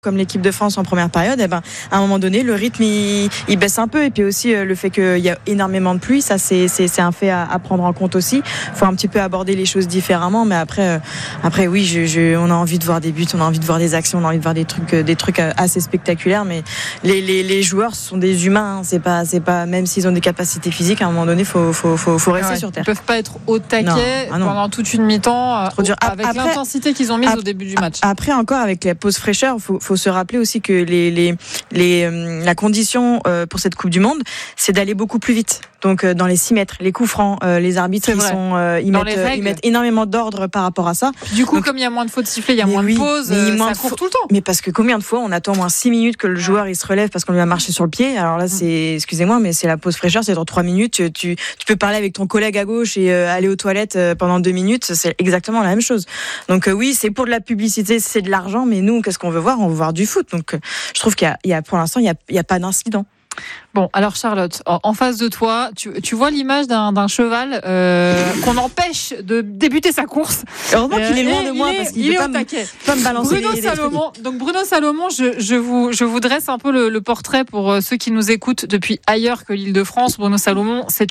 comme l'équipe de France en première période, à un moment donné, le rythme il baisse un peu. Et puis aussi le fait qu'il y a énormément de pluie, ça c'est un fait à prendre en compte aussi. Il faut un petit peu aborder les choses différemment. Mais après oui, on a envie de voir des buts, on a envie de voir des actions, on a envie de voir des trucs assez spectaculaires. Mais les joueurs sont des humains. Hein. C'est pas même s'ils ont des capacités physiques, à un moment donné, faut rester sur terre. Ils peuvent pas être au taquet pendant toute une mi-temps avec l'intensité qu'ils ont mise au début du match. Après encore avec la pause fraîcheur, faut se rappeler aussi que la condition pour cette Coupe du Monde, c'est d'aller beaucoup plus vite. Donc dans les 6 mètres, les coups francs, les arbitres ils mettent énormément d'ordre par rapport à ça. Du coup, comme il y a moins de fautes sifflées, il y a moins de pauses, ça court tout le temps. Mais parce que combien de fois on attend moins 6 minutes que le joueur il se relève parce qu'on lui a marché sur le pied. Alors là excusez-moi, mais c'est la pause fraîcheur, c'est dans 3 minutes. Tu peux parler avec ton collègue à gauche et aller aux toilettes pendant 2 minutes, c'est exactement la même chose. Donc oui, c'est pour de la publicité, c'est de l'argent, mais nous, qu'est-ce qu'on veut voir ? On veut voir du foot. Donc je trouve qu'il y a pour l'instant il y a pas d'incident. Bon, alors Charlotte, en face de toi, tu vois l'image d'un cheval qu'on empêche de débuter sa course. Heureusement qu'il est loin de moi parce qu'il peut pas me balancer. Bruno Salomon, je vous dresse un peu le portrait pour ceux qui nous écoutent depuis ailleurs que l'Île-de-France. Bruno Salomon, c'est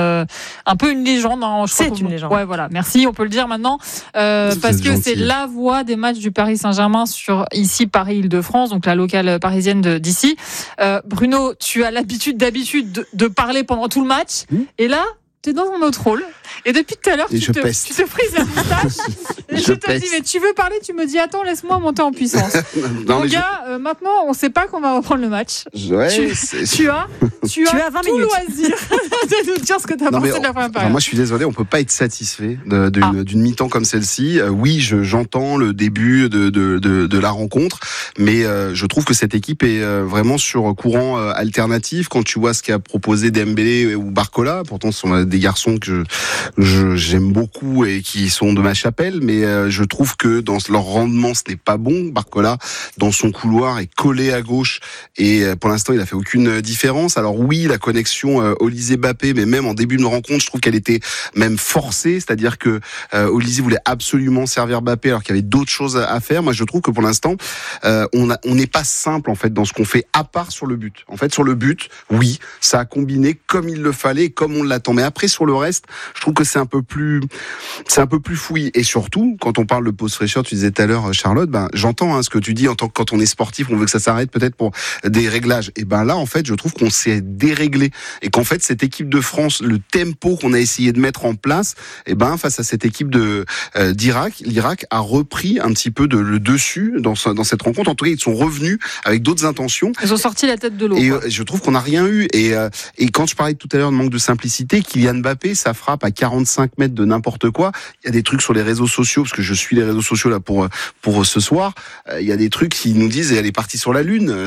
un peu une légende. Hein, une légende. Ouais, voilà. Merci, on peut le dire maintenant parce que c'est la voix des matchs du Paris Saint-Germain sur ici Paris-Île-de-France, donc la locale parisienne d'ici. Bruno, tu as d'habitude de parler pendant tout le match, et là tu es dans un autre rôle et depuis tout à l'heure tu te frises la moustache et je te dis mais tu veux parler, tu me dis attends laisse-moi monter en puissance. Mon gars, maintenant on sait pas qu'on va reprendre le match. Tu as 20 tout loisir de nous dire ce que tu as pensé de la première période. Moi je suis désolé, on peut pas être satisfait d'une mi-temps comme celle-ci. Oui, j'entends le début de la rencontre, mais je trouve que cette équipe est vraiment sur courant alternatif. Quand tu vois ce qu'a proposé Dembélé ou Barcola, pourtant ce sont des garçons que j'aime beaucoup et qui sont de ma chapelle, mais je trouve que dans leur rendement ce n'est pas bon. Barcola dans son couloir est collé à gauche et pour l'instant il a fait aucune différence. Alors oui, la connexion Olysée-Mbappé, mais même en début de rencontre je trouve qu'elle était même forcée, c'est-à-dire que Olysée voulait absolument servir Mbappé alors qu'il y avait d'autres choses à faire. Moi je trouve que pour l'instant on n'est pas simple en fait dans ce qu'on fait, à part sur le but. En fait sur le but, oui, ça a combiné comme il le fallait, comme on l'attend. Mais après sur le reste, je trouve que c'est un peu plus fouillis. Et surtout, quand on parle de pause fraîcheur, tu disais tout à l'heure, Charlotte, j'entends ce que tu dis en tant que quand on est sportif, on veut que ça s'arrête peut-être pour des réglages. Et là, en fait, je trouve qu'on s'est déréglé et qu'en fait, cette équipe de France, le tempo qu'on a essayé de mettre en place, face à cette équipe d'Irak, l'Irak a repris un petit peu le dessus dans cette rencontre. En tout cas, ils sont revenus avec d'autres intentions. Ils ont sorti la tête de l'eau. Et je trouve qu'on n'a rien eu. Et quand je parlais tout à l'heure de manque de simplicité, Kylian Mbappé, ça frappe à 45 mètres de n'importe quoi. Il y a des trucs sur les réseaux sociaux, parce que je suis les réseaux sociaux là pour ce soir. Il y a des trucs qui nous disent elle est partie sur la Lune.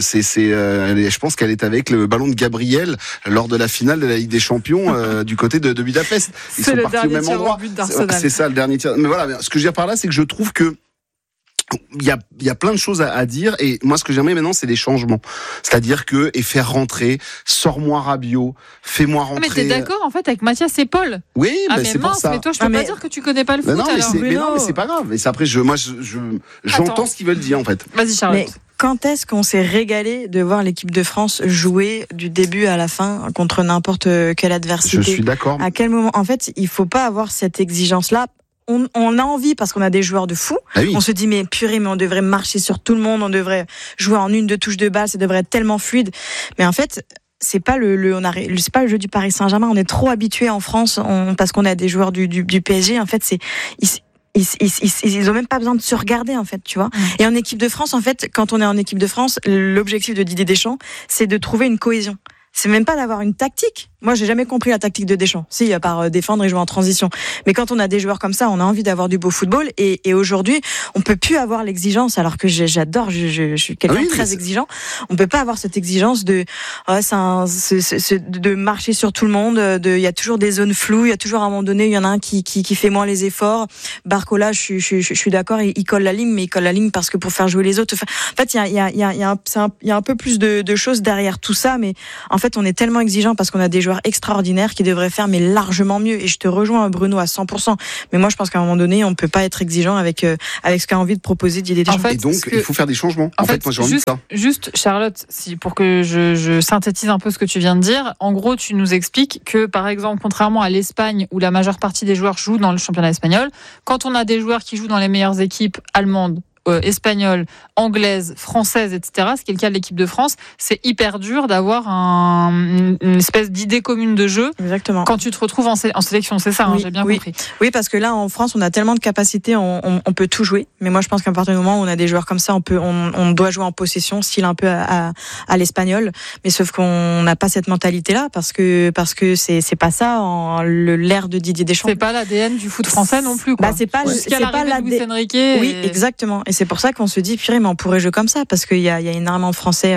Je pense qu'elle est avec le ballon de Gabriel lors de la finale de la Ligue des Champions du côté de Budapest. Ils sont partis au même endroit. C'est ça le dernier tir. Mais voilà, ce que je veux dire par là, c'est que je trouve que il y a plein de choses à dire et moi ce que j'aimerais maintenant c'est des changements, c'est-à-dire faire rentrer, sors-moi Rabiot, fais-moi rentrer. Mais t'es d'accord en fait avec Mathias et Paul? Oui, c'est pour ça. Mais toi je peux pas dire que tu connais pas le foot. Mais c'est pas grave. Et après j'entends ce qu'ils veulent dire en fait. Vas-y Charlotte. Mais quand est-ce qu'on s'est régalé de voir l'équipe de France jouer du début à la fin contre n'importe quelle adversité? Je suis d'accord. À quel moment? En fait, il faut pas avoir cette exigence-là. On a envie parce qu'on a des joueurs de fous. Ah oui. On se dit mais purée, mais on devrait marcher sur tout le monde, on devrait jouer en 1-2 touches de balle, ça devrait être tellement fluide. Mais en fait, c'est pas c'est pas le jeu du Paris Saint-Germain. On est trop habitués en France parce qu'on a des joueurs du PSG. En fait, ils ont même pas besoin de se regarder en fait, tu vois. Et en équipe de France, en fait, quand on est en équipe de France, l'objectif de Didier Deschamps, c'est de trouver une cohésion. C'est même pas d'avoir une tactique. Moi, j'ai jamais compris la tactique de Deschamps. Si, à part défendre et jouer en transition. Mais quand on a des joueurs comme ça, on a envie d'avoir du beau football. Et aujourd'hui, on peut plus avoir l'exigence, alors que j'adore, je suis quelqu'un de très exigeant. On peut pas avoir cette exigence de marcher sur tout le monde. Il y a toujours des zones floues. Il y a toujours à un moment donné, il y en a un qui fait moins les efforts. Barcola, je suis d'accord, il colle la ligne, mais il colle la ligne parce que pour faire jouer les autres. En fait, il y a un peu plus de choses derrière tout ça. Mais en fait, fait, on est tellement exigeant parce qu'on a des joueurs extraordinaires qui devraient faire mais largement mieux. Et je te rejoins, Bruno, à 100%. Mais moi, je pense qu'à un moment donné, on peut pas être exigeant avec ce qu'a envie de proposer Didier Deschamps. En fait, et donc, il faut faire des changements. En fait, moi, j'ai envie de ça. Juste, Charlotte, pour que je synthétise un peu ce que tu viens de dire, en gros, tu nous expliques que, par exemple, contrairement à l'Espagne, où la majeure partie des joueurs jouent dans le championnat espagnol, quand on a des joueurs qui jouent dans les meilleures équipes allemandes, espagnole, anglaise, française, etc., ce qui est le cas de l'équipe de France, c'est hyper dur d'avoir une espèce d'idée commune de jeu. Exactement. Quand tu te retrouves en sélection, c'est ça, oui, j'ai bien compris. Oui, parce que là, en France, on a tellement de capacités, on peut tout jouer. Mais moi, je pense qu'à partir du moment où on a des joueurs comme ça, on doit jouer en possession, style un peu à l'espagnol. Mais sauf qu'on n'a pas cette mentalité-là, parce que c'est pas ça, l'ère de Didier Deschamps. C'est pas l'ADN du foot français non plus, quoi. Bah, c'est pas l'ADN de Luis Enrique. Oui, exactement. Et c'est pour ça qu'on se dit, purée, mais on pourrait jouer comme ça, parce qu'il y a énormément de Français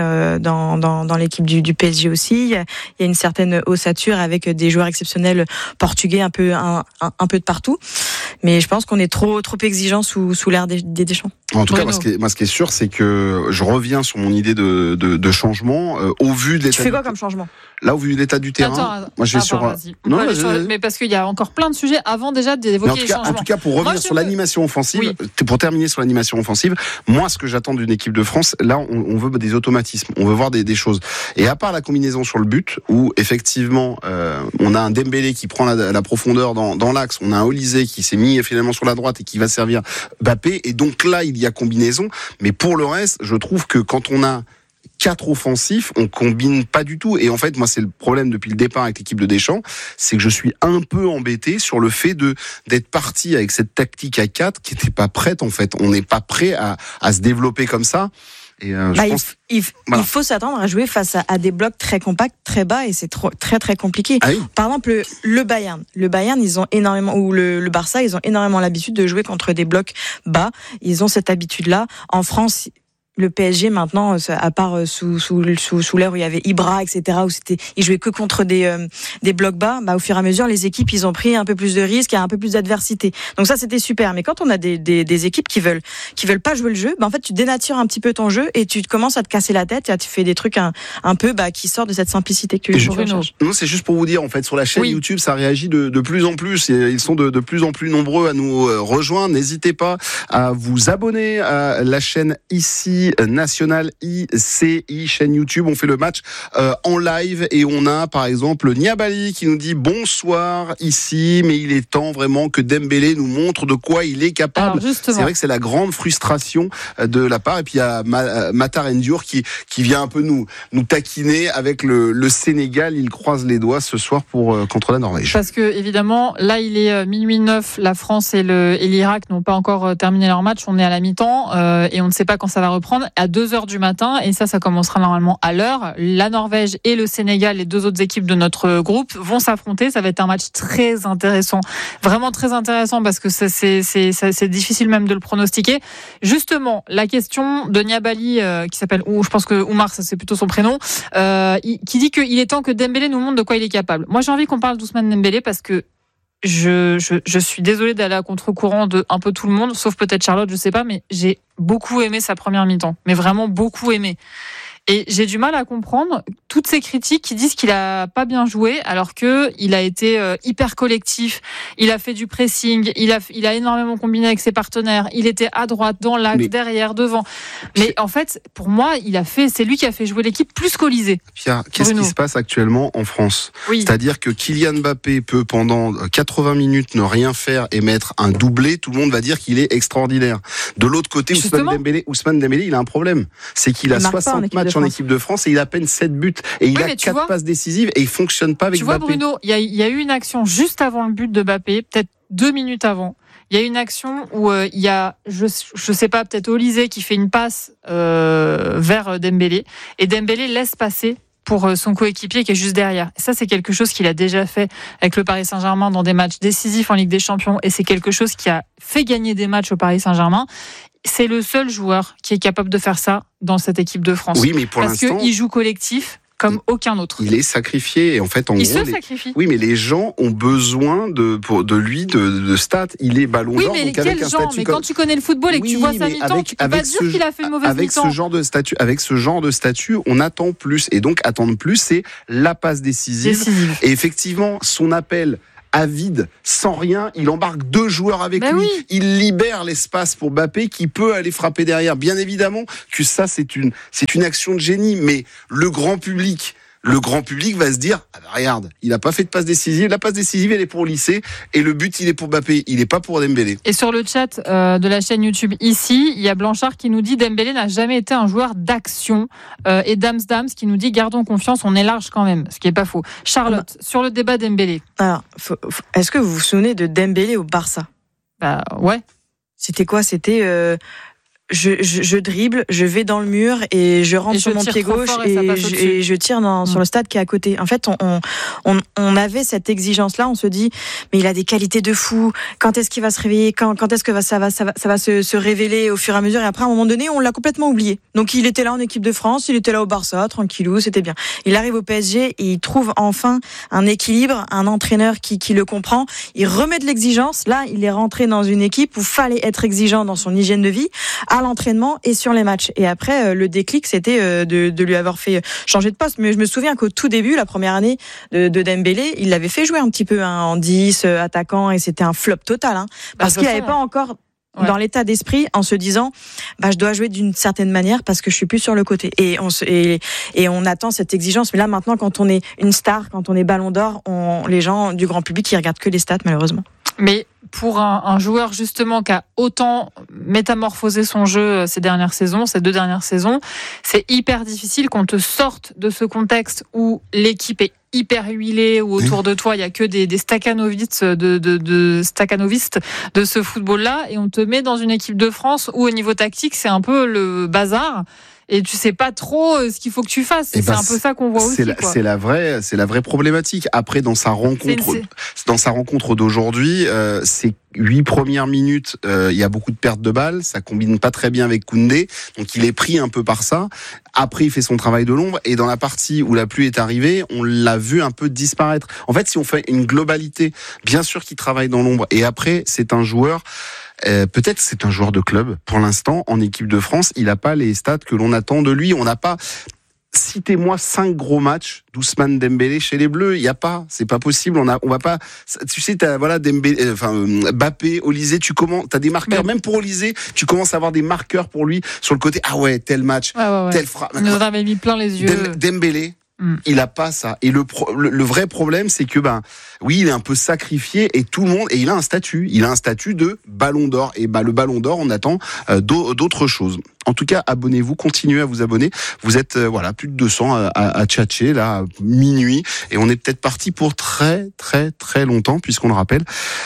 dans l'équipe du PSG aussi. Il y a une certaine ossature avec des joueurs exceptionnels portugais un peu de partout. Mais je pense qu'on est trop exigeant sous l'ère des Deschamps. En tout cas, moi, ce qui est sûr, c'est que je reviens sur mon idée de changement au vu de l'état. Tu fais quoi comme changement ? Là, au vu de l'état du terrain, moi je vais sur. Non, mais parce qu'il y a encore plein de sujets avant déjà d'évoquer les changements. En tout cas, pour revenir sur l'animation offensive, pour terminer sur l'animation offensive, moi, ce que j'attends d'une équipe de France, là, on veut des automatismes, on veut voir des choses. Et à part la combinaison sur le but, où effectivement, on a un Dembélé qui prend la profondeur dans l'axe, on a un Olysée qui s'est mis finalement sur la droite et qui va servir Mbappé, et donc là, il y a combinaison. Mais pour le reste, je trouve que quand on a 4 offensifs, on combine pas du tout. Et en fait, moi, c'est le problème depuis le départ avec l'équipe de Deschamps, c'est que je suis un peu embêté sur le fait d'être parti avec cette tactique à 4 qui n'était pas prête, en fait. On n'est pas prêt à se développer comme ça. Et il faut s'attendre à jouer face à des blocs très compacts, très bas, et c'est très très compliqué. Ah oui. Par exemple, le Bayern, ils ont énormément, ou le Barça, ils ont énormément l'habitude de jouer contre des blocs bas. Ils ont cette habitude-là. En France, le PSG maintenant, à part sous l'ère où il y avait Ibra, etc., où ils jouaient que contre des blocs bas, au fur et à mesure, les équipes, ils ont pris un peu plus de risques et un peu plus d'adversité. Donc ça, c'était super. Mais quand on a des équipes qui veulent pas jouer le jeu, en fait, tu dénatures un petit peu ton jeu et tu commences à te casser la tête et tu fais des trucs un peu qui sortent de cette simplicité que tu recherches. Non, c'est juste pour vous dire, en fait, sur la chaîne YouTube, ça réagit de plus en plus. Et ils sont de plus en plus nombreux à nous rejoindre. N'hésitez pas à vous abonner à la chaîne ici nationale ICI, chaîne YouTube. On fait le match en live et on a par exemple Niabali qui nous dit bonsoir ici, mais il est temps vraiment que Dembélé nous montre de quoi il est capable. C'est vrai que c'est la grande frustration de la part. Et puis il y a Matar N'Diour qui vient un peu nous taquiner avec le Sénégal. Il croise les doigts ce soir contre la Norvège. Parce que évidemment, là il est minuit 9, la France et l'Irak n'ont pas encore terminé leur match. On est à la mi-temps et on ne sait pas quand ça va reprendre. À 2h du matin, et ça commencera normalement à l'heure. La Norvège et le Sénégal, les deux autres équipes de notre groupe, vont s'affronter. Ça va être un match très intéressant, vraiment très intéressant, parce que c'est difficile même de le pronostiquer. Justement, la question de Niabali, qui s'appelle, ou je pense que Oumar, ça c'est plutôt son prénom, qui dit qu'il est temps que Dembélé nous montre de quoi il est capable. Moi, j'ai envie qu'on parle doucement de Dembélé, parce que je suis désolée d'aller à contre-courant de un peu tout le monde, sauf peut-être Charlotte, je sais pas, mais j'ai beaucoup aimé sa première mi-temps, mais vraiment beaucoup aimé. Et j'ai du mal à comprendre toutes ces critiques qui disent qu'il a pas bien joué, alors que il a été hyper collectif, il a fait du pressing, il a énormément combiné avec ses partenaires, il était à droite, dans l'axe, derrière, devant. Mais en fait, pour moi, c'est lui qui a fait jouer l'équipe plus qu'Olysée. Pierre, qu'est-ce qui se passe actuellement en France ? C'est-à-dire que Kylian Mbappé peut pendant 80 minutes ne rien faire et mettre un doublé, tout le monde va dire qu'il est extraordinaire. De l'autre côté, Ousmane Dembélé, il a un problème. C'est qu'il a 60 matchs en équipe de France et il a à peine 7 buts et il a 4 passes décisives et il fonctionne pas avec Mbappé. Tu vois, Bruno, il y a eu une action juste avant le but de Mbappé, peut-être 2 minutes avant. Il y a une action où il y a, je sais pas, peut-être Olysée qui fait une passe vers Dembélé, et Dembélé laisse passer pour son coéquipier qui est juste derrière. Et ça, c'est quelque chose qu'il a déjà fait avec le Paris Saint-Germain dans des matchs décisifs en Ligue des Champions, et c'est quelque chose qui a fait gagner des matchs au Paris Saint-Germain. C'est le seul joueur qui est capable de faire ça dans cette équipe de France. Oui, mais pour parce qu'il joue collectif. comme aucun autre. Il est sacrifié et en fait, il se sacrifie. Oui, mais les gens ont besoin de lui de stats. Il est ballon d'or. Oui, mais donc avec un statut quand tu connais le football et que tu vois sa mi-temps, tu peux pas dire qu'il a fait une mauvaise mi-temps. Avec ce genre de statut, on attend plus et donc attendre plus, c'est la passe décisive. Et effectivement, son appel à vide, sans rien, il embarque 2 joueurs avec lui. Oui. Il libère l'espace pour Mbappé qui peut aller frapper derrière. Bien évidemment que ça, c'est une action de génie, mais le grand public va se dire, ah bah regarde, il a pas fait de passe décisive. La passe décisive, elle est pour Lycée et le but, il est pour Mbappé. Il est pas pour Dembélé. Et sur le chat de la chaîne YouTube ici, il y a Blanchard qui nous dit Dembélé n'a jamais été un joueur d'action. Et Dams qui nous dit gardons confiance, on est large quand même. Ce qui est pas faux. Charlotte, sur le débat Dembélé. Alors, est-ce que vous vous souvenez de Dembélé au Barça? Bah ouais. C'était quoi? C'était je dribble, je vais dans le mur et je rentre sur mon pied gauche et je tire sur le stade qui est à côté. En fait, on avait cette exigence-là. On se dit, mais il a des qualités de fou. Quand est-ce qu'il va se réveiller? Quand est-ce que ça va se révéler au fur et à mesure? Et après, à un moment donné, on l'a complètement oublié. Donc, il était là en équipe de France, il était là au Barça, tranquillou, c'était bien. Il arrive au PSG et il trouve enfin un équilibre, un entraîneur qui le comprend. Il remet de l'exigence. Là, il est rentré dans une équipe où fallait être exigeant dans son hygiène de vie, à l'entraînement et sur les matchs. Et après, le déclic, c'était de lui avoir fait changer de poste. Mais je me souviens qu'au tout début, la première année de Dembélé, il l'avait fait jouer un petit peu en 10, attaquant, et c'était un flop total. Parce qu'il n'avait pas encore dans l'état d'esprit en se disant je dois jouer d'une certaine manière parce que je suis plus sur le côté. Et on attend cette exigence. Mais là, maintenant, quand on est une star, quand on est ballon d'or, les gens du grand public, ils regardent que les stats, malheureusement. Mais pour un joueur justement qui a autant métamorphosé son jeu ces 2 dernières saisons, c'est hyper difficile qu'on te sorte de ce contexte où l'équipe est hyper huilée, où autour de toi il y a que des staccanovistes de ce football-là, et on te met dans une équipe de France où au niveau tactique c'est un peu le bazar. Et tu sais pas trop ce qu'il faut que tu fasses. C'est un peu ça qu'on voit aussi. C'est la vraie problématique. Après, dans sa rencontre d'aujourd'hui, ces 8 premières minutes, il y a beaucoup de pertes de balles. Ça combine pas très bien avec Koundé. Donc, il est pris un peu par ça. Après, il fait son travail de l'ombre. Et dans la partie où la pluie est arrivée, on l'a vu un peu disparaître. En fait, si on fait une globalité, bien sûr qu'il travaille dans l'ombre. Et après, c'est un joueur... peut-être c'est un joueur de club. Pour l'instant, en équipe de France, il n'a pas les stats que l'on attend de lui. On n'a pas... Citez-moi 5 gros matchs d'Ousmane Dembélé chez les Bleus. Il y a pas, c'est pas possible. On va pas. Tu sais, Dembélé, Mbappé, Olysée. T'as des marqueurs. Même pour Olysée, tu commences à avoir des marqueurs pour lui sur le côté. Ah ouais, tel match, telle frappe. Il nous en avait mis plein les yeux. Dembélé. Il a pas ça. Et le vrai problème, c'est que oui, il est un peu sacrifié et tout le monde, et il a un statut. Il a un statut de ballon d'or. Et le ballon d'or, on attend d'autres choses. En tout cas, abonnez-vous, continuez à vous abonner. Vous êtes plus de 200 à tchatcher là, minuit, et on est peut-être parti pour très très très longtemps, puisqu'on le rappelle.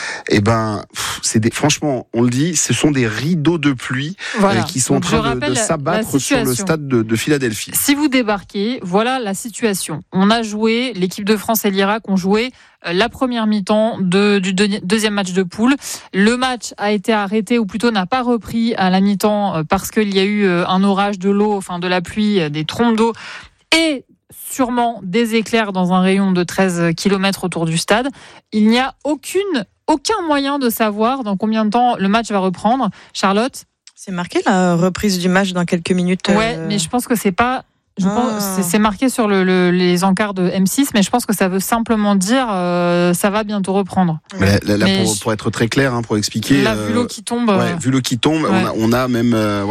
Franchement, on le dit, ce sont des rideaux de pluie qui sont en train de s'abattre sur le stade de Philadelphie. Si vous débarquez, voilà la situation. On a joué, l'équipe de France et l'Irak ont joué la première mi-temps du deuxième match de poule. Le match a été arrêté, ou plutôt n'a pas repris à la mi-temps parce qu'il y a eu un orage de l'eau, de la pluie, des trompes d'eau et sûrement des éclairs dans un rayon de 13 km autour du stade. Il n'y a aucun moyen de savoir dans combien de temps le match va reprendre. Charlotte ? C'est marqué la reprise du match dans quelques minutes. Ouais, mais je pense que c'est pas... c'est marqué sur les encarts de M6, mais je pense que ça veut simplement dire ça va bientôt reprendre. Mais pour être très clair, pour expliquer. Là, vu l'eau qui tombe. Vu l'eau qui tombe, on a même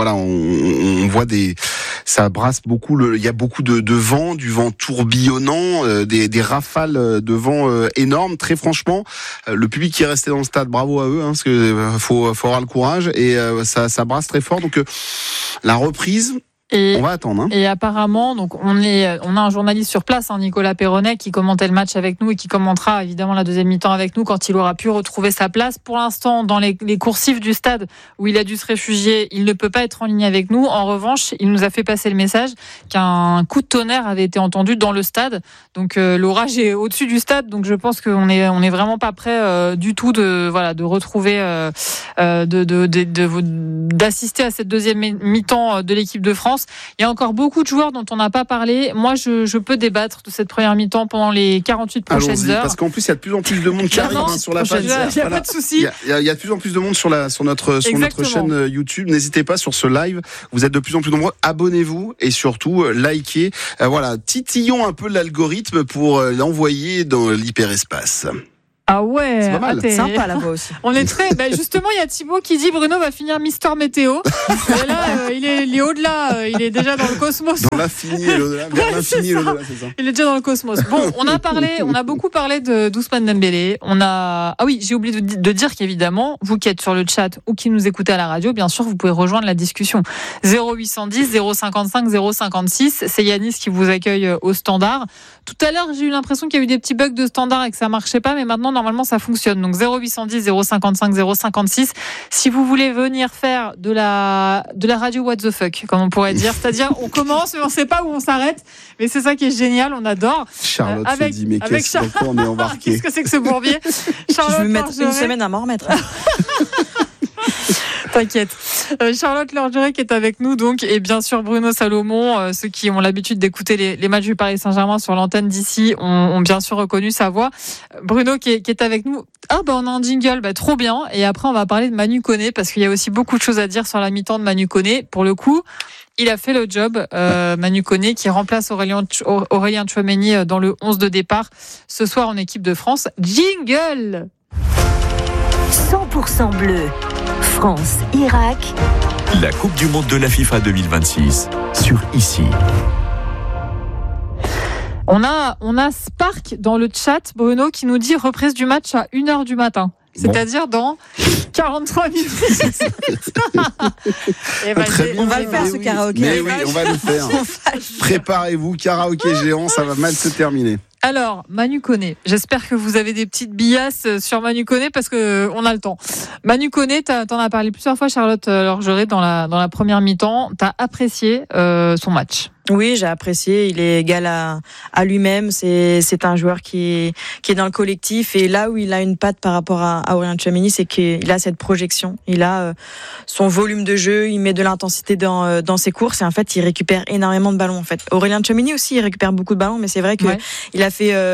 on voit ça brasse beaucoup. Il y a beaucoup de vent, du vent tourbillonnant, des rafales de vent énormes. Très franchement, le public qui est resté dans le stade, bravo à eux, parce que faut avoir le courage, et ça brasse très fort. Donc la reprise. On va attendre. Et apparemment, donc on a un journaliste sur place, Nicolas Perronnet, qui commentait le match avec nous et qui commentera évidemment la deuxième mi-temps avec nous quand il aura pu retrouver sa place. Pour l'instant, dans les coursifs du stade où il a dû se réfugier, il ne peut pas être en ligne avec nous. En revanche, il nous a fait passer le message qu'un coup de tonnerre avait été entendu dans le stade. Donc l'orage est au-dessus du stade, donc je pense qu'on est vraiment pas prêt du tout de retrouver, d'assister à cette deuxième mi-temps de l'équipe de France. France. Il y a encore beaucoup de joueurs dont on n'a pas parlé. Moi, je peux débattre de cette première mi-temps pendant les 48 prochaines heures. Parce qu'en plus, il y a de plus en plus de monde qui arrive sur la page. Il n'y a pas de souci. Il y a de plus en plus de monde sur notre chaîne YouTube. N'hésitez pas sur ce live. Vous êtes de plus en plus nombreux. Abonnez-vous et surtout likez. Voilà, titillons un peu l'algorithme pour l'envoyer dans l'hyperespace. Ah ouais, c'est pas mal. Sympa là-bas aussi. On est très. Justement, il y a Thibaut qui dit Bruno va finir Mister Météo. Et là, il est au-delà. Il est déjà dans le cosmos. Dans l'infini et l'au-delà. Vers l'infini et l'au-delà, c'est ça. Il est déjà dans le cosmos. Bon, on a beaucoup parlé d'Ousmane Dembélé. Ah oui, j'ai oublié de dire qu'évidemment, vous qui êtes sur le chat ou qui nous écoutez à la radio, bien sûr, vous pouvez rejoindre la discussion. 0810 055 056. C'est Yanis qui vous accueille au standard. Tout à l'heure, j'ai eu l'impression qu'il y a eu des petits bugs de standard et que ça marchait pas, mais maintenant, normalement, ça fonctionne. Donc 0810 055 056. Si vous voulez venir faire de la radio what the fuck, comme on pourrait dire, c'est-à-dire on commence mais on sait pas où on s'arrête. Mais c'est ça qui est génial, on adore. Charlotte se dit mais qu'est-ce qu'on est embarqué. Qu'est-ce que c'est que ce bourbier? Charlotte, je vais mettre une semaine à m'en remettre. T'inquiète. Charlotte Lorgeret qui est avec nous donc, et bien sûr Bruno Salomon. Ceux qui ont l'habitude d'écouter les matchs du Paris Saint-Germain sur l'antenne d'ici ont bien sûr reconnu sa voix. Bruno qui est avec nous. On a un jingle, trop bien. Et après on va parler de Manu Koné parce qu'il y a aussi beaucoup de choses à dire sur la mi-temps de Manu Koné. Pour le coup, il a fait le job, Manu Koné, qui remplace Aurélien Tchouaméni dans le 11 de départ ce soir en équipe de France. Jingle 100% bleu. France-Irak. La Coupe du Monde de la FIFA 2026 sur ici. On a Spark dans le chat, Bruno, qui nous dit reprise du match à 1h du matin. C'est-à-dire dans 43 minutes. On va le faire, ce karaoké. Mais oui, on va le faire. Préparez-vous, karaoké géant, ça va mal se terminer. Alors, Manu Koné, j'espère que vous avez des petites billasses sur Manu Koné parce que on a le temps. Manu Koné, t'en as parlé plusieurs fois, Charlotte Lorgeret, dans la première mi-temps. T'as apprécié son match? Oui, j'ai apprécié. Il est égal à lui-même. C'est un joueur qui est dans le collectif. Et là où il a une patte par rapport à Aurélien Tchouaméni, c'est qu'il a cette projection. Il a son volume de jeu. Il met de l'intensité dans ses courses. Et en fait, il récupère énormément de ballons. En fait, Aurélien Tchouaméni aussi, il récupère beaucoup de ballons. Mais c'est vrai que il a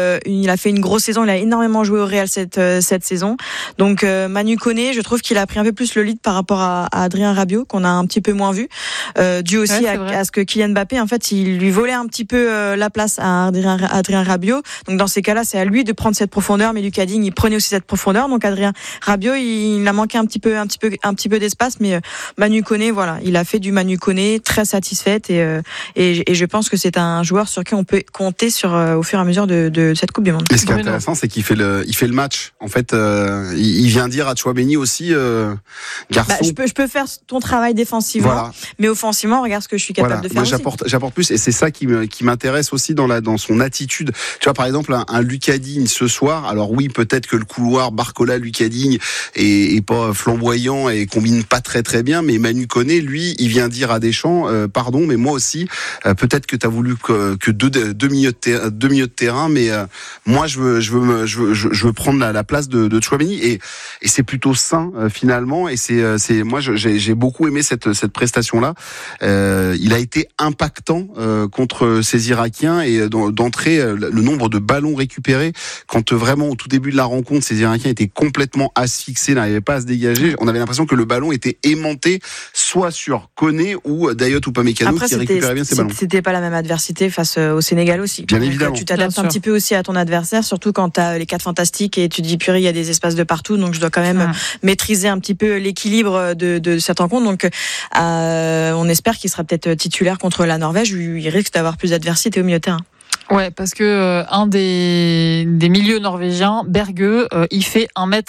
fait une grosse saison. Il a énormément joué au Real cette saison. Donc Manu Koné, je trouve qu'il a pris un peu plus le lead par rapport à Adrien Rabiot, qu'on a un petit peu moins vu, dû aussi à ce que Kylian Mbappé, en fait, il lui volait un petit peu la place à Adrien Rabiot. Donc dans ces cas-là, c'est à lui de prendre cette profondeur. Mais Lucas Digne, il prenait aussi cette profondeur. Donc Adrien Rabiot, il a manqué un petit peu d'espace. Mais Manu Koné, voilà, il a fait du Manu Koné, très satisfaite. Et je pense que c'est un joueur sur qui on peut compter au fur et à mesure de cette Coupe du Monde. Et ce qui est intéressant, c'est qu'il fait le match. En fait, il vient dire à Tchouaméni aussi, garçon. Je peux faire ton travail défensivement, voilà. Mais offensivement, regarde ce que je suis capable de faire. Moi, j'apporte plus, et c'est ça qui m'intéresse aussi dans son attitude. Tu vois, par exemple, un Lucas Digne ce soir. Alors oui, peut-être que le couloir Barcola-Lucas Digne est pas flamboyant et combine pas très très bien, mais Manu Koné, lui, il vient dire à Deschamps, pardon, mais moi aussi, peut-être que t'as voulu que deux milieux de terrain, mais moi je veux prendre la place de Tchouaméni, et c'est plutôt sain finalement, et c'est moi j'ai beaucoup aimé cette prestation là. Il a été impactant contre ces Irakiens, et d'entrée le nombre de ballons récupérés, quand vraiment au tout début de la rencontre ces Irakiens étaient complètement asphyxiés, n'arrivaient pas à se dégager. On avait l'impression que le ballon était aimanté soit sur Koné ou Dayot Upamecano qui récupérait bien ces ballons. C'était pas la même adversité face au Sénégal aussi. Bien évidemment. Tu t'adaptes un petit peu aussi à ton adversaire, surtout quand tu as les 4 fantastiques et tu te dis purée, il y a des espaces de partout, donc je dois quand même maîtriser un petit peu l'équilibre de cette rencontre. Donc on espère qu'il sera peut-être titulaire contre la Norvège, où il risque d'avoir plus d'adversité au milieu de terrain. Ouais, parce que un des milieux norvégiens, Berge, il fait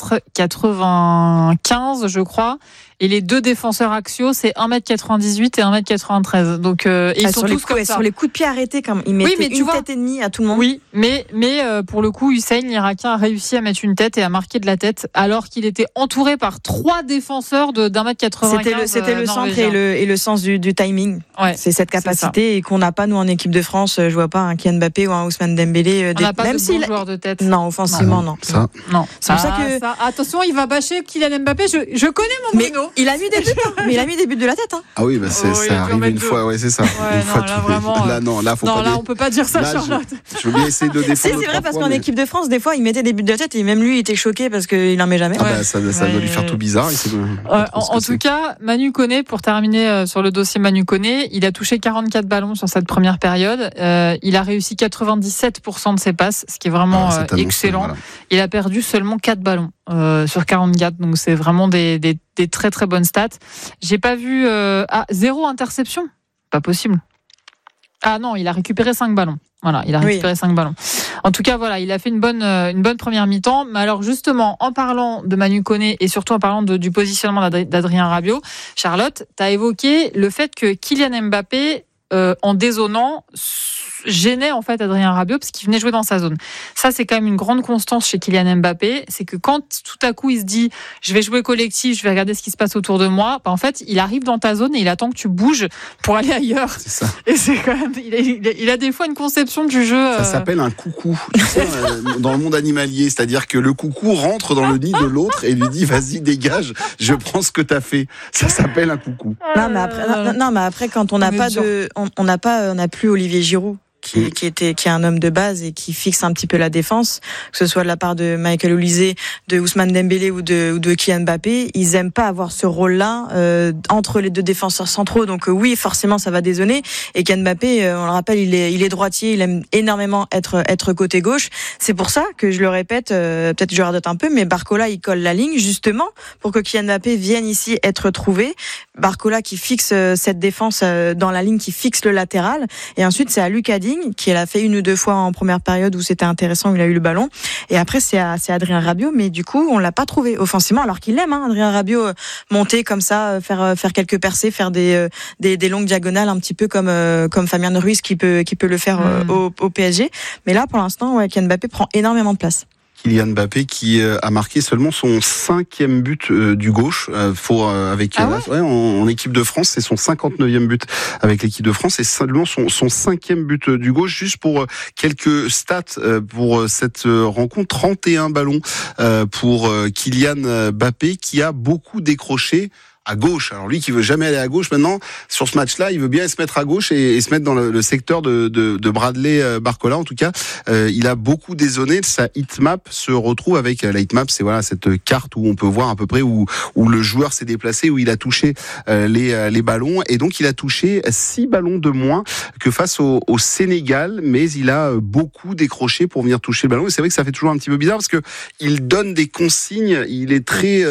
1m95, je crois. Et les deux défenseurs axiaux, c'est 1m98 et 1m93. Donc, ils sont tous comme ça. Sur les coups de pied arrêtés, comme ils mettaient une tête et demie à tout le monde. Oui, mais pour le coup, Hussein, l'Irakien, a réussi à mettre une tête et à marquer de la tête, alors qu'il était entouré par 3 défenseurs d'1m95. C'était le centre et le sens du timing. Ouais, c'est cette capacité, et qu'on n'a pas, nous, en équipe de France. Je vois pas un Kylian Mbappé ou un Ousmane Dembélé. On n'a pas de bons joueurs de tête. Non, offensivement, non. Ça. Non. C'est pour ça que... Attention, il va bâcher Kylian Mbappé. Je connais mon Bruno. Il a mis des buts, mais il a mis des buts de la tête. Ah oui, ça arrive une fois, ouais, c'est ça. Une fois là, vraiment. Là, faut pas. Là, on peut pas dire ça, Charlotte. Je veux bien essayer de défendre. C'est vrai, parce qu'en équipe de France, des fois, il mettait des buts de la tête et même lui, il était choqué parce qu'il en met jamais. Ça doit lui faire tout bizarre. En tout cas, Manu Koné, pour terminer sur le dossier Manu Koné, il a touché 44 ballons sur cette première période. Il a réussi 97% de ses passes, ce qui est vraiment excellent. Voilà. Il a perdu seulement 4 ballons sur 44, donc c'est vraiment des très très bonnes stats. J'ai pas vu 0 interception, pas possible. Ah non, il a récupéré 5 ballons. Voilà, il a récupéré 5 ballons. En tout cas, voilà, il a fait une bonne première mi-temps. Mais alors justement, en parlant de Manu Koné et surtout en parlant du positionnement d'Adrien Rabiot, Charlotte, tu as évoqué le fait que Kylian Mbappé, en dézonant, gênait en fait Adrien Rabiot parce qu'il venait jouer dans sa zone. Ça, c'est quand même une grande constance chez Kylian Mbappé, c'est que quand tout à coup il se dit je vais jouer collectif, je vais regarder ce qui se passe autour de moi, en fait il arrive dans ta zone et il attend que tu bouges pour aller ailleurs. C'est ça. Et c'est quand même, il a des fois une conception du jeu. Ça s'appelle un coucou. Tu sais, dans le monde animalier, c'est-à-dire que le coucou rentre dans le nid de l'autre et lui dit vas-y dégage, je prends ce que t'as fait. Ça s'appelle un coucou. Non mais après quand on n'a plus Olivier Giroud. Qui est un homme de base et qui fixe un petit peu la défense, que ce soit de la part de Michael Olise, de Ousmane Dembélé ou de Kylian Mbappé, ils aiment pas avoir ce rôle-là entre les deux défenseurs centraux. Donc oui, forcément, ça va dézonner. Et Kylian Mbappé, on le rappelle, il est droitier, il aime énormément être côté gauche. C'est pour ça que je le répète, peut-être je radote un peu, mais Barcola il colle la ligne justement pour que Kylian Mbappé vienne ici être trouvé. Barcola qui fixe cette défense dans la ligne, qui fixe le latéral, et ensuite c'est à Lucas Digne qui l'a fait 1 ou 2 fois en première période où c'était intéressant, où il a eu le ballon, et après c'est Adrien Rabiot, mais du coup on l'a pas trouvé offensivement, alors qu'il aime Adrien Rabiot monter comme ça, faire quelques percées, faire des longues diagonales un petit peu comme Fabien Ruiz qui peut le faire au PSG, mais là pour l'instant Kylian Mbappé prend énormément de place. Kylian Mbappé qui a marqué seulement son 5e but du gauche en équipe de France, c'est son 59e but avec l'équipe de France et seulement son 5e but du gauche. Juste pour quelques stats pour cette rencontre, 31 ballons pour Kylian Mbappé qui a beaucoup décroché à gauche. Alors lui qui veut jamais aller à gauche maintenant, sur ce match-là, il veut bien se mettre à gauche et se mettre dans le secteur de Bradley Barcola. En tout cas, il a beaucoup dézonné. Sa heatmap se retrouve avec la heatmap, c'est cette carte où on peut voir à peu près où le joueur s'est déplacé, où il a touché les ballons, et donc il a touché 6 ballons de moins que face au Sénégal, mais il a beaucoup décroché pour venir toucher le ballon. Et c'est vrai que ça fait toujours un petit peu bizarre parce que il donne des consignes. Il est très,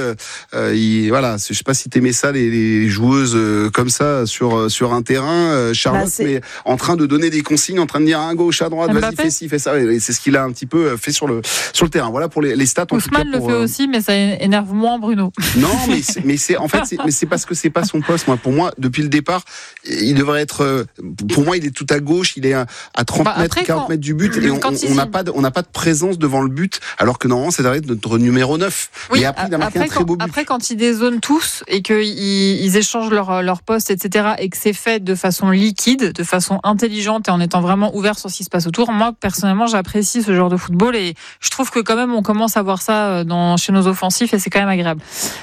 je sais pas si t'aimais ça, les joueuses comme ça sur un terrain, Charlotte, mais en train de donner des consignes, en train de dire à gauche, à droite, vas-y, fais ci, fais ça. Et c'est ce qu'il a un petit peu fait sur le terrain. Voilà pour les stats. Ousmane le fait aussi, mais ça énerve moins Bruno. Non, mais c'est parce que c'est pas son poste. Moi, pour moi, depuis le départ, il devrait être. Pour moi, il est tout à gauche. Il est à 30 mètres, 40 mètres du but, et on n'a pas de présence devant le but, alors que normalement, ça devrait être notre numéro 9. Oui, et après, il a marqué un très beau but. Après, quand ils dézonent tous et qu'ils échangent leur poste, etc., et que c'est fait de façon liquide, de façon intelligente et en étant vraiment ouvert sur ce qui se passe autour, moi personnellement j'apprécie ce genre de football et je trouve que quand même on commence à voir ça chez nos offensifs et c'est quand même agréable.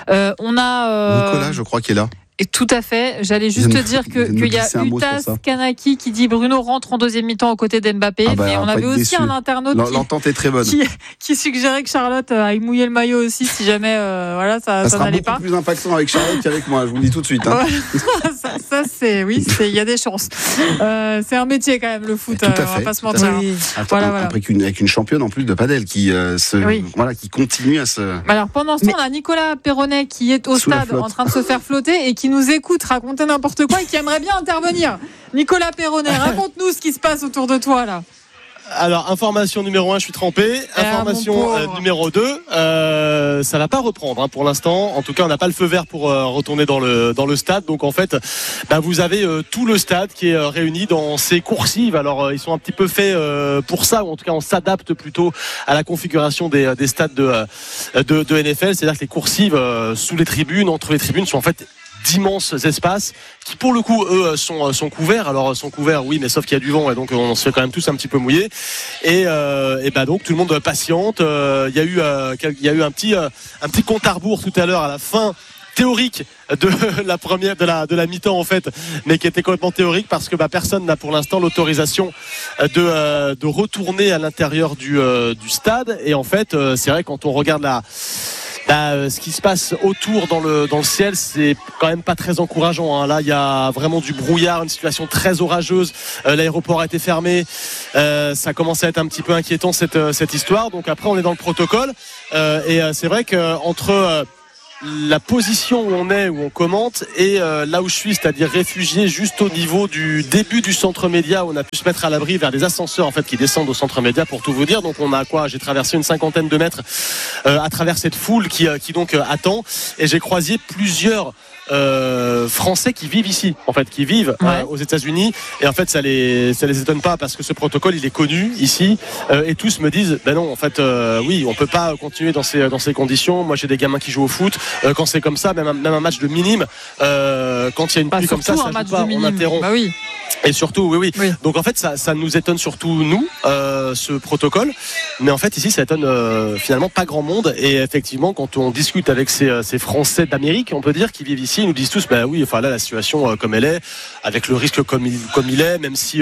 Nicolas, je crois qu'il est là. Et tout à fait. J'allais juste te dire qu'il y a Utas Kanaki qui dit Bruno rentre en deuxième mi-temps aux côtés d'Mbappé. Mais on avait aussi déçu. Un internaute l'entente est très bonne. Qui suggérait que Charlotte aille mouiller le maillot aussi si jamais ça sera n'allait beaucoup pas. Plus impactant avec Charlotte qu'avec moi, je vous le dis tout de suite. Hein. ça c'est il y a des chances. C'est un métier quand même le foot. On va pas se mentir. Oui. Après avec une championne en plus de padel qui qui continue à se. Alors pendant ce temps, on a Nicolas Perronnet qui est au stade en train de se faire flotter et qui nous écoute raconter n'importe quoi et qui aimerait bien intervenir. Nicolas Perronnet, raconte-nous ce qui se passe autour de toi là. Alors, information numéro 1, je suis trempé. Information numéro 2, ça va pas reprendre pour l'instant. En tout cas, on n'a pas le feu vert pour retourner dans le stade. Donc en fait, vous avez tout le stade qui est réuni dans ces coursives. Alors ils sont un petit peu faits pour ça, ou en tout cas on s'adapte plutôt à la configuration des stades de NFL. C'est-à-dire que les coursives sous les tribunes, entre les tribunes, sont en fait d'immenses espaces qui pour le coup eux sont couverts. Alors sont couverts oui, mais sauf qu'il y a du vent et donc on se fait quand même tous un petit peu mouiller et donc tout le monde patiente. Il y a eu un petit compte à rebours tout à l'heure à la fin théorique de la première, de la mi-temps en fait, mais qui était complètement théorique parce que personne n'a pour l'instant l'autorisation de retourner à l'intérieur du stade. Et en fait, c'est vrai quand on regarde ce qui se passe autour dans le ciel, c'est quand même pas très encourageant, hein. Là, il y a vraiment du brouillard, une situation très orageuse. L'aéroport a été fermé. Ça commence à être un petit peu inquiétant cette histoire. Donc après, on est dans le protocole. Et c'est vrai qu'entre la position où on est, où on commente, et là où je suis, c'est-à-dire réfugié juste au niveau du début du centre média, où on a pu se mettre à l'abri vers des ascenseurs en fait qui descendent au centre média, pour tout vous dire. Donc on a j'ai traversé une 50aine de mètres à travers cette foule qui donc attend, et j'ai croisé plusieurs Français qui vivent ici, en fait, qui vivent aux États-Unis, et en fait ça les étonne pas parce que ce protocole il est connu ici, et tous me disent non, en fait oui, on peut pas continuer dans ces conditions. Moi j'ai des gamins qui jouent au foot, quand c'est comme ça, même un match de minime, quand il y a une pluie comme ça joue pas, on interrompt. Oui. Et surtout, oui. Donc en fait, ça nous étonne surtout nous, ce protocole. Mais en fait, ici, ça étonne finalement pas grand monde. Et effectivement, quand on discute avec ces Français d'Amérique, on peut dire, qui vivent ici, ils nous disent tous, oui, enfin là, la situation comme elle est, avec le risque comme il est, même si,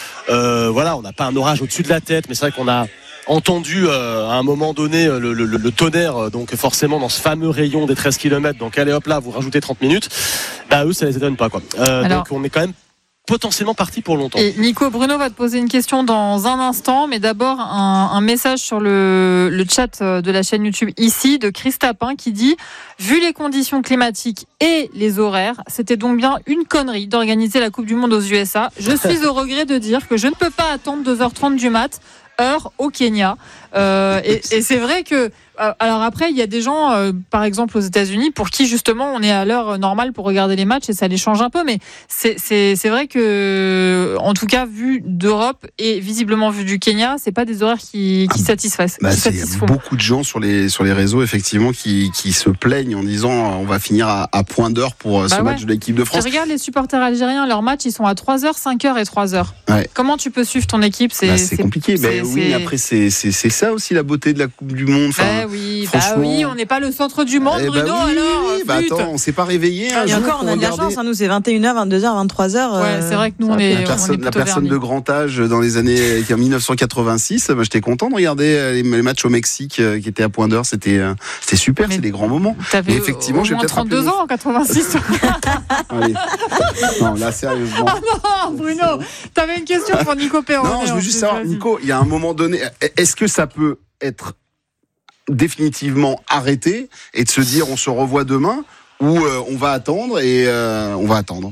on n'a pas un orage au-dessus de la tête, mais c'est vrai qu'on a entendu à un moment donné le tonnerre, donc forcément dans ce fameux rayon des 13 km. Donc allez hop là, vous rajoutez 30 minutes. Eux, ça les étonne pas, quoi. Donc on est quand même potentiellement parti pour longtemps. Et Nico, Bruno va te poser une question dans un instant, mais d'abord un message sur le chat de la chaîne YouTube ici de Chris Tapin qui dit: vu les conditions climatiques et les horaires, c'était donc bien une connerie d'organiser la Coupe du Monde aux USA. Je suis au regret de dire que je ne peux pas attendre 2h30 du mat, heure au Kenya. Et c'est vrai que alors après il y a des gens par exemple aux États-Unis pour qui justement on est à l'heure normale pour regarder les matchs et ça les change un peu, mais c'est vrai que en tout cas vu d'Europe et visiblement vu du Kenya, c'est pas des horaires qui satisfassent. Il y a beaucoup de gens sur les réseaux effectivement qui se plaignent en disant on va finir à point d'heure pour ce match de l'équipe de France. Je regarde les supporters algériens, leurs matchs ils sont à 3h, 5h et 3h. Ouais. Comment tu peux suivre ton équipe? C'est compliqué, mais oui, après c'est ça aussi la beauté de la Coupe du Monde. Oui, on n'est pas le centre du monde, Bruno. Attends, on s'est pas réveillé. Et encore, on a de la chance. Nous, c'est 21h, 22h, 23h. Ouais, c'est vrai que nous, on est la personne de grand âge dans les années 1986. J'étais content de regarder les matchs au Mexique qui étaient à point d'heure. C'était super, c'est des grands moments. T'avais effectivement, au moins 32 ans en 86. Non, là, sérieusement. Ah non, Bruno, t'avais une question pour Nico Perron. Non, je veux juste savoir, Nico, il y a un moment donné, est-ce que ça peut être définitivement arrêté et de se dire on se revoit demain, ou on va attendre et on va attendre?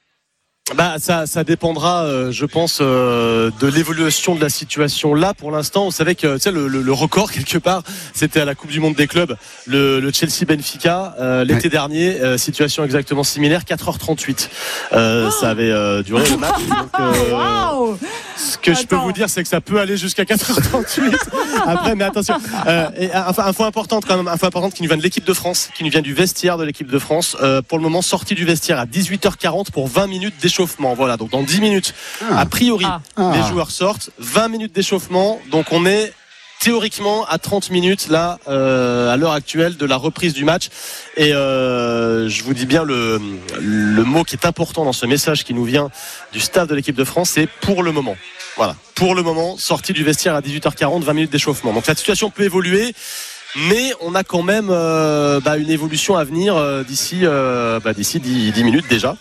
Ça dépendra, je pense, de l'évolution de la situation. Là, pour l'instant, vous savez que le record quelque part, c'était à la Coupe du Monde des clubs, le Chelsea-Benfica l'été dernier, situation exactement similaire, 4h38. Ça avait duré le match. Donc, ce que je peux vous dire, c'est que ça peut aller jusqu'à 4h38. Après, mais attention. Et info importante quand même, qui nous vient de l'équipe de France, qui nous vient du vestiaire de l'équipe de France. Pour le moment, sortie du vestiaire à 18h40 pour 20 minutes d'échauffement. Voilà, donc dans 10 minutes, a priori, les joueurs sortent. 20 minutes d'échauffement, donc on est théoriquement à 30 minutes là à l'heure actuelle de la reprise du match. Et je vous dis bien le mot qui est important dans ce message qui nous vient du staff de l'équipe de France, c'est pour le moment. Voilà, pour le moment, sortie du vestiaire à 18h40, 20 minutes d'échauffement. Donc la situation peut évoluer, mais on a quand même une évolution à venir d'ici 10 minutes déjà.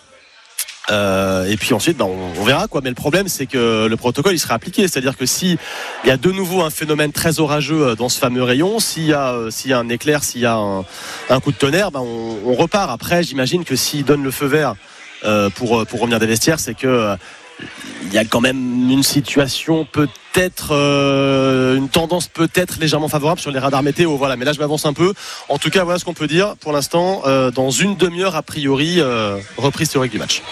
Et puis ensuite on verra quoi, mais le problème c'est que le protocole il sera appliqué, c'est-à-dire que si il y a de nouveau un phénomène très orageux dans ce fameux rayon, s'il y a un éclair, s'il y a un coup de tonnerre, on repart. Après j'imagine que s'il donne le feu vert pour revenir des vestiaires, c'est que il y a quand même une situation peut-être une tendance peut-être légèrement favorable sur les radars météo. Voilà, mais là je m'avance un peu. En tout cas, voilà ce qu'on peut dire pour l'instant. Dans une demi-heure a priori, reprise théorique du match.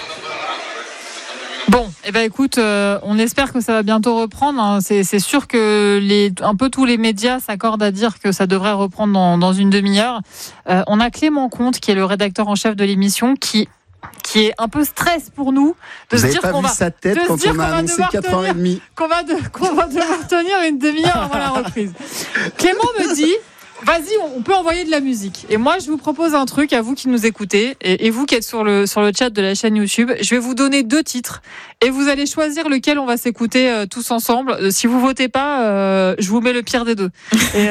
Bon, écoute, on espère que ça va bientôt reprendre. C'est sûr que un peu tous les médias s'accordent à dire que ça devrait reprendre dans une demi-heure. On a Clément Comte, qui est le rédacteur en chef de l'émission, qui est un peu stress pour nous de se dire qu'on va sa tête quand on a annoncé 4h30 qu'on va devoir tenir une demi-heure avant la reprise. Clément me dit Vas-y, on peut envoyer de la musique. Et moi, je vous propose un truc à vous qui nous écoutez et vous qui êtes sur le chat de la chaîne YouTube. Je vais vous donner 2 titres et vous allez choisir lequel on va s'écouter tous ensemble. Si vous votez pas, je vous mets le pire des 2. Et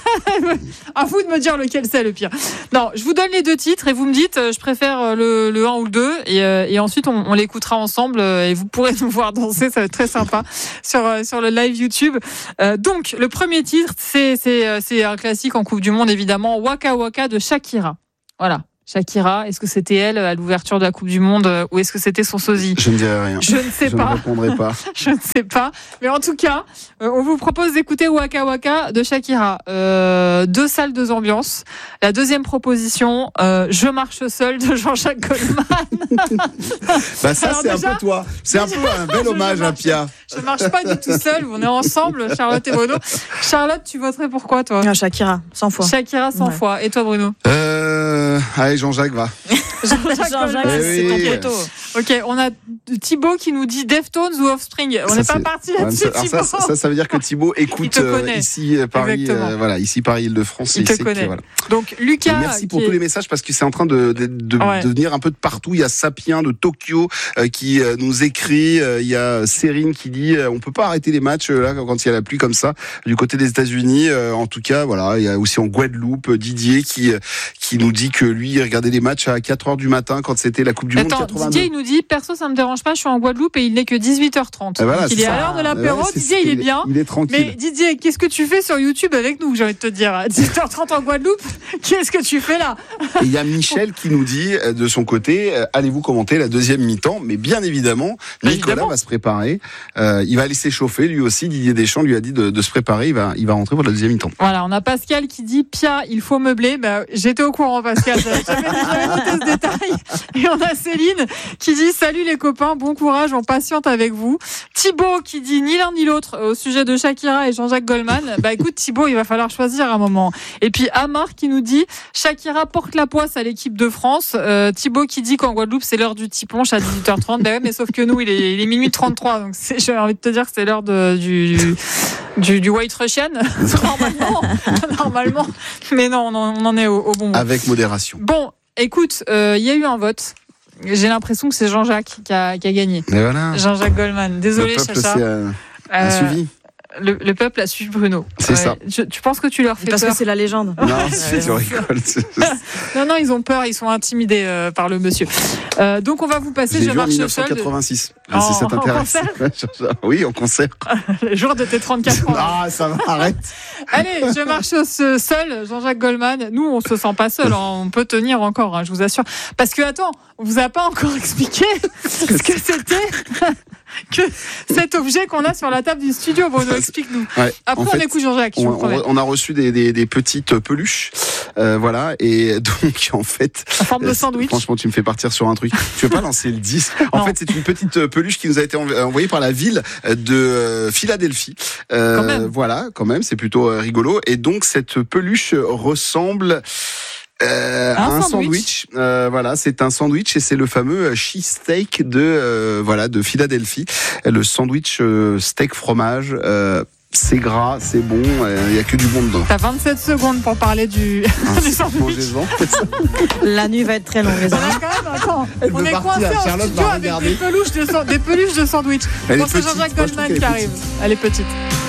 à vous de me dire lequel c'est le pire. Non, je vous donne les 2 titres et vous me dites, je préfère le 1 ou le 2 et ensuite on l'écoutera ensemble et vous pourrez nous voir danser. Ça va être très sympa sur le live YouTube. Donc, le premier titre, c'est un classique en Coupe du Monde, évidemment, Waka Waka de Shakira. Voilà. Shakira, est-ce que c'était elle à l'ouverture de la Coupe du Monde ou est-ce que c'était son sosie ? Je ne dirai rien. Je ne sais pas. Je ne répondrai pas. Je ne sais pas. Mais en tout cas, on vous propose d'écouter Waka Waka de Shakira. 2 salles, 2 ambiances. La deuxième proposition, Je marche seul de Jean-Jacques Goldman. Bah ça, alors c'est déjà, un peu toi. C'est un peu un bel hommage à Pia. Je marche pas du tout seul. On est ensemble, Charlotte et Bruno. Charlotte, tu voterais pour quoi, toi ? Shakira, 100 fois. Shakira, 100 fois. Et toi, Bruno ? Allez, Jean-Jacques va. Jean-Jacques, c'est ton poteau. Ok, on a Thibaut qui nous dit Deftones ou Offspring. On n'est pas parti là-dessus, Thibaut. Ça veut dire que Thibaut écoute ici Paris, ici Paris Île-de-France. Il te connaît. Voilà. Donc Lucas. Merci pour tous les messages parce que c'est en train de venir un peu de partout. Il y a Sapien de Tokyo qui nous écrit. Il y a Cérine qui dit on peut pas arrêter les matchs là quand il y a la pluie comme ça du côté des États-Unis. En tout cas, voilà. Il y a aussi en Guadeloupe Didier qui nous dit que lui il regardait les matchs à 4h du matin quand c'était la Coupe du Monde 82. Didier il nous dit perso ça me dérange pas, je suis en Guadeloupe et il n'est que 18h30. Voilà, il est à l'heure de l'apéro. Didier il est bien. Il est tranquille. Mais Didier, qu'est-ce que tu fais sur YouTube avec nous, j'ai envie de te dire, à 18h30 en Guadeloupe? Qu'est-ce que tu fais là? Et il y a Michel qui nous dit de son côté, allez-vous commenter la deuxième mi-temps? Mais bien évidemment, Nicolas va se préparer. Il va aller s'échauffer lui aussi. Didier Deschamps lui a dit de se préparer. Il va rentrer pour la deuxième mi-temps. Voilà, on a Pascal qui dit Pia, il faut meubler. J'étais au courant, Pascal. J'avais noté ce détail. Et on a Céline qui dit salut les copains, bon courage, on patiente avec vous. Thibaut qui dit ni l'un ni l'autre au sujet de Shakira et Jean-Jacques Goldman. Écoute Thibaut, il va falloir choisir un moment. Et puis Amar qui nous dit Shakira porte la poisse à l'équipe de France. Thibaut qui dit qu'en Guadeloupe c'est l'heure du petit punch à 18h30. Ouais, mais sauf que nous il est minuit 33, donc j'ai envie de te dire que c'est l'heure du White Russian normalement. Mais non, on en est au bon moment. Avec modération. Bon, écoute, il y a eu un vote. J'ai l'impression que c'est Jean-Jacques qui a gagné. Mais voilà. Jean-Jacques Goldman. Désolé, Chacha. A suivi. Le peuple a suivi Bruno. C'est ça. Tu penses que tu leur fais parce peur? Parce que c'est la légende. Non, tu rigoles. Non, ils ont peur, ils sont intimidés par le monsieur. Donc on va vous passer Je marche seul. 1986. Si ça t'intéresse. Oui, en concert. Le jour de tes 34 ans. Ah, ça va, arrête. Allez, Je marche seul, Jean-Jacques Goldman. Nous, on se sent pas seul, on peut tenir encore, je vous assure. Parce que attends, on vous a pas encore expliqué ce que c'était que cet objet qu'on a sur la table du studio. Bruno, explique-nous. Ouais, après, on écoute Jean-Jacques. On a reçu des petites peluches, voilà, et donc en fait, en forme de sandwich. Franchement, tu me fais partir sur un truc. Tu veux pas lancer le 10 ? En fait, c'est une petite peluche qui nous a été envoyée par la ville de Philadelphie. Quand même. Voilà, quand même, c'est plutôt rigolo. Et donc cette peluche ressemble un sandwich. Voilà, c'est un sandwich et c'est le fameux cheesesteak de Philadelphie. Le sandwich steak fromage. C'est gras, c'est bon, il n'y a que du bon dedans. T'as 27 secondes pour parler du sandwich. La nuit va être très longue. On est coincé en studio avec des peluches de sandwich. Bon, c'est Jean-Jacques Goldman qui arrive. Elle est petite.